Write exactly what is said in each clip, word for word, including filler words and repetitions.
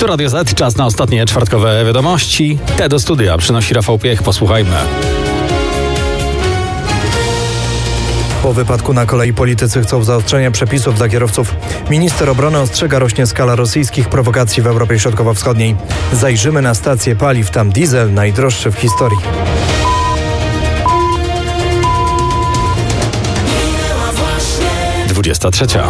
Radio Z, czas na ostatnie czwartkowe wiadomości. Te do studia przynosi Rafał Piech. Posłuchajmy. Po wypadku na kolei politycy chcą zaostrzenia przepisów dla kierowców. Minister obrony ostrzega, rośnie skala rosyjskich prowokacji w Europie Środkowo-Wschodniej. Zajrzymy na stację paliw, tam diesel najdroższy w historii. dwudziesta trzecia.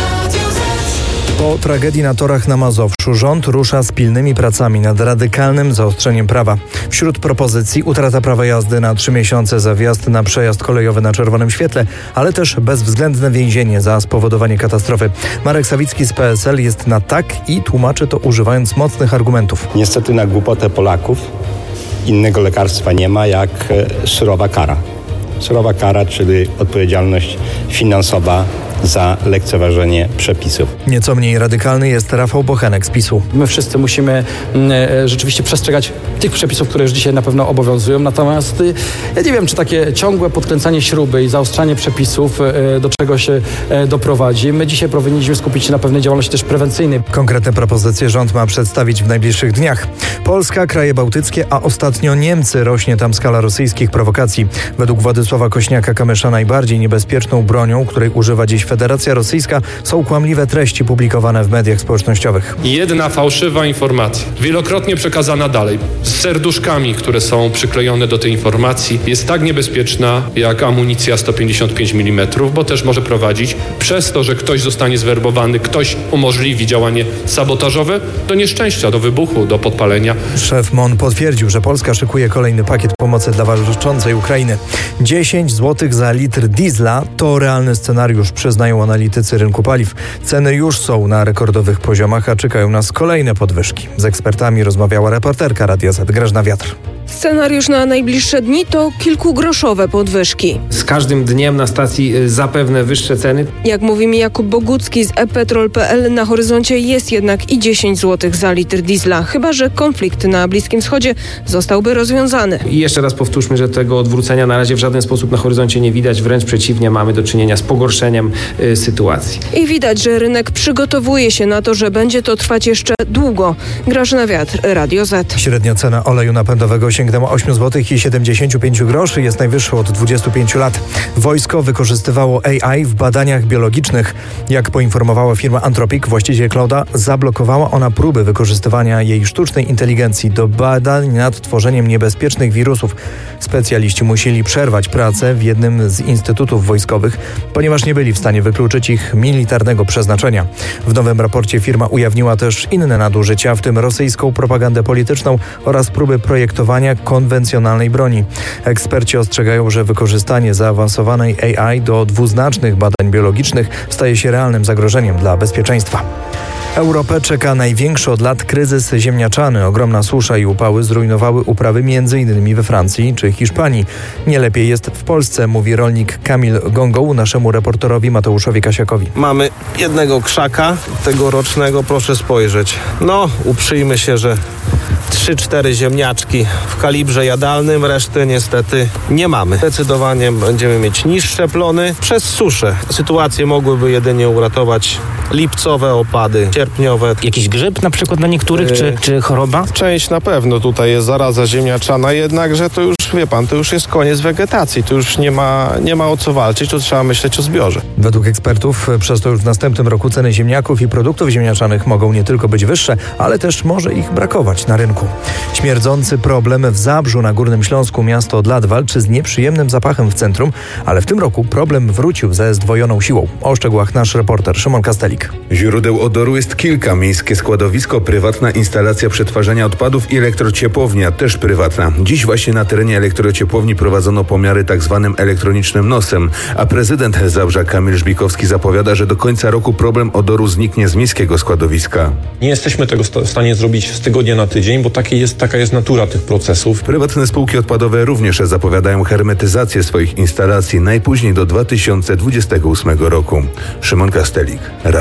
Po tragedii na torach na Mazowszu rząd rusza z pilnymi pracami nad radykalnym zaostrzeniem prawa. Wśród propozycji utrata prawa jazdy na trzy miesiące za wjazd na przejazd kolejowy na czerwonym świetle, ale też bezwzględne więzienie za spowodowanie katastrofy. Marek Sawicki z P S L jest na tak i tłumaczy to używając mocnych argumentów. Niestety na głupotę Polaków innego lekarstwa nie ma jak surowa kara. Surowa kara, czyli odpowiedzialność finansowa za lekceważenie przepisów. Nieco mniej radykalny jest Rafał Bochenek z PiSu. My wszyscy musimy e, rzeczywiście przestrzegać tych przepisów, które już dzisiaj na pewno obowiązują. Natomiast e, ja nie wiem, czy takie ciągłe podkręcanie śruby i zaostrzanie przepisów e, do czegoś e, doprowadzi. My dzisiaj powinniśmy skupić się na pewnej działalności też prewencyjnej. Konkretne propozycje rząd ma przedstawić w najbliższych dniach. Polska, kraje bałtyckie, a ostatnio Niemcy. Rośnie tam skala rosyjskich prowokacji. Według Władysława Kośniaka-Kamysza najbardziej niebezpieczną bronią, której używa dziś Federacja Rosyjska, są kłamliwe treści publikowane w mediach społecznościowych. Jedna fałszywa informacja, wielokrotnie przekazana dalej, z serduszkami, które są przyklejone do tej informacji, jest tak niebezpieczna jak amunicja sto pięćdziesiąt pięć milimetrów, bo też może prowadzić przez to, że ktoś zostanie zwerbowany, ktoś umożliwi działanie sabotażowe, do nieszczęścia, do wybuchu, do podpalenia. Szef M O N potwierdził, że Polska szykuje kolejny pakiet pomocy dla walczącej Ukrainy. dziesięć złotych za litr diesla to realny scenariusz, przyznają analitycy rynku paliw. Ceny już są na rekordowych poziomach, a czekają nas kolejne podwyżki. Z ekspertami rozmawiała reporterka Radia Z Grażna Wiatr. Scenariusz na najbliższe dni to kilkugroszowe podwyżki. Z każdym dniem na stacji zapewne wyższe ceny. Jak mówi mi Jakub Bogucki z e petrol kropka pe el, na horyzoncie jest jednak i dziesięć złotych za litr diesla, chyba że konflikt na Bliskim Wschodzie zostałby rozwiązany. I jeszcze raz powtórzmy, że tego odwrócenia na razie w żaden sposób na horyzoncie nie widać, wręcz przeciwnie, mamy do czynienia z pogorszeniem y, sytuacji. I widać, że rynek przygotowuje się na to, że będzie to trwać jeszcze długo. Grażyna Wiatr, Radio Z. Średnia cena oleju napędowego sięgnęła osiem złotych i siedemdziesiąt pięć groszy, jest najwyższą od dwudziestu pięciu lat. Wojsko wykorzystywało A I w badaniach biologicznych. Jak poinformowała firma Anthropic, właściciel Clouda, zablokowała ona próby wykorzystywania jej sztucznej inteligencji do badań nad tworzeniem niebezpiecznych wirusów. Specjaliści musieli przerwać pracę w jednym z instytutów wojskowych, ponieważ nie byli w stanie wykluczyć ich militarnego przeznaczenia. W nowym raporcie firma ujawniła też inne nadużycia, w tym rosyjską propagandę polityczną oraz próby projektowania konwencjonalnej broni. Eksperci ostrzegają, że wykorzystanie zaawansowanej A I do dwuznacznych badań biologicznych staje się realnym zagrożeniem dla bezpieczeństwa. Europę czeka największy od lat kryzys ziemniaczany. Ogromna susza i upały zrujnowały uprawy między innymi we Francji czy Hiszpanii. Nie lepiej jest w Polsce, mówi rolnik Kamil Gongoł naszemu reporterowi Mateuszowi Kasiakowi. Mamy jednego krzaka tegorocznego, proszę spojrzeć. No, uprzyjmy się, że trzy cztery ziemniaczki w kalibrze jadalnym, reszty niestety nie mamy. Zdecydowanie będziemy mieć niższe plony przez suszę. Sytuację mogłyby jedynie uratować lipcowe opady, sierpniowe. Jakiś grzyb na przykład na niektórych, yy, czy, czy choroba? Część na pewno tutaj jest zaraza ziemniaczana, jednakże to już, wie pan, to już jest koniec wegetacji, tu już nie ma, nie ma o co walczyć, tu trzeba myśleć o zbiorze. Według ekspertów przez to już w następnym roku ceny ziemniaków i produktów ziemniaczanych mogą nie tylko być wyższe, ale też może ich brakować na rynku. Śmierdzący problem w Zabrzu na Górnym Śląsku. Miasto od lat walczy z nieprzyjemnym zapachem w centrum, ale w tym roku problem wrócił ze zdwojoną siłą. O szczegółach nasz reporter Szymon Kastelik. Źródeł odoru jest kilka. Miejskie składowisko, prywatna instalacja przetwarzania odpadów i elektrociepłownia, też prywatna. Dziś właśnie na terenie elektrociepłowni prowadzono pomiary tak zwanym elektronicznym nosem, a prezydent Zabrza Kamil Żbikowski zapowiada, że do końca roku problem odoru zniknie z miejskiego składowiska. Nie jesteśmy tego w stanie zrobić z tygodnia na tydzień, bo taki jest, taka jest natura tych procesów. Prywatne spółki odpadowe również zapowiadają hermetyzację swoich instalacji najpóźniej do dwa tysiące dwudziestego ósmego roku. Szymon Kastelik, Radio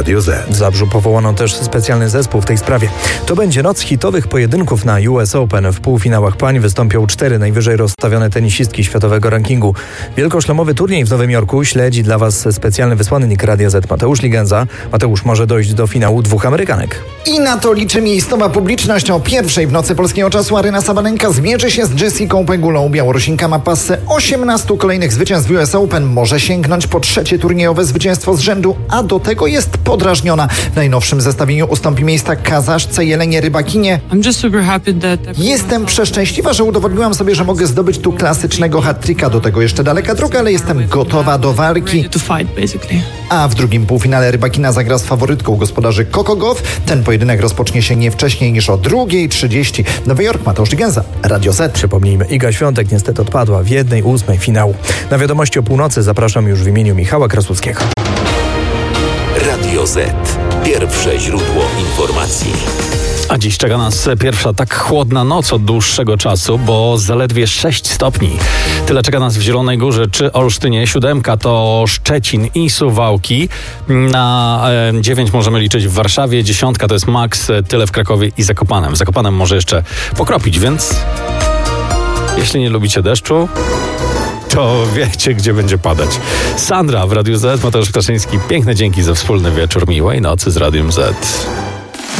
Radio Z. W Zabrzu powołano też specjalny zespół w tej sprawie. To będzie noc hitowych pojedynków na U S Open. W półfinałach pań wystąpią cztery najwyżej rozstawione tenisistki światowego rankingu. Wielkoszlemowy turniej w Nowym Jorku śledzi dla Was specjalny wysłannik Radia Z Mateusz Ligenza. Mateusz, może dojść do finału dwóch Amerykanek. I na to liczy miejscowa publiczność. O pierwszej w nocy polskiego czasu Aryna Sabalenka zmierzy się z Jessicą Pegulą. Białorusinka ma pasę osiemnastu kolejnych zwycięstw w U S Open. Może sięgnąć po trzecie turniejowe zwycięstwo z rzędu, a do tego jest podrażniona. W najnowszym zestawieniu ustąpi miejsca Kazaszce Jelenie Rybakinie. Jestem przeszczęśliwa, że udowodniłam sobie, że mogę zdobyć tu klasycznego hat-tricka. Do tego jeszcze daleka droga, ale jestem gotowa do walki. A w drugim półfinale Rybakina zagra z faworytką gospodarzy Coco Gauff. Ten pojedynek rozpocznie się nie wcześniej niż o drugiej trzydzieści. Nowy Jork, Mateusz Ligenza, Radio Z. Przypomnijmy, Iga Świątek niestety odpadła w jednej ósmej finału. Na wiadomości o północy zapraszam już w imieniu Michała Krasuckiego. Radio Z. Pierwsze źródło informacji. A dziś czeka nas pierwsza tak chłodna noc od dłuższego czasu, bo zaledwie sześć stopni. Tyle czeka nas w Zielonej Górze czy Olsztynie. Siódemka to Szczecin i Suwałki. Na e, dziewięć możemy liczyć w Warszawie. Dziesiątka to jest maks. Tyle w Krakowie i Zakopanem. W Zakopanem może jeszcze pokropić, więc jeśli nie lubicie deszczu, to wiecie, gdzie będzie padać. Sandra w Radiu Z, Mateusz Kraszyński. Piękne dzięki za wspólny wieczór. Miłej nocy z Radiem Z.